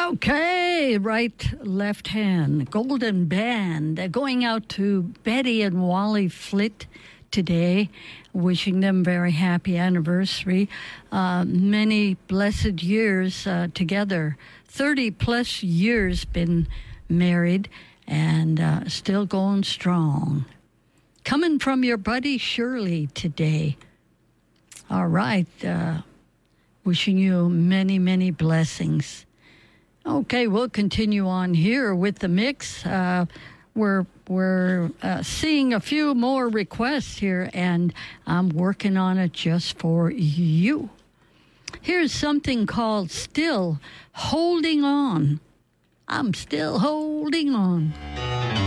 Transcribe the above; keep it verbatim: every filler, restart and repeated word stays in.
Okay, right, left hand, golden band, uh, going out to Betty and Wally Flitt today, wishing them very happy anniversary. Uh, many blessed years uh, together, thirty plus years been married and uh, still going strong. Coming from your buddy Shirley today. All right, uh, wishing you many, many blessings. Okay, we'll continue on here with the mix. Uh, we're we're uh, seeing a few more requests here, and I'm working on it just for you. Here's something called Still Holding On. I'm still holding on.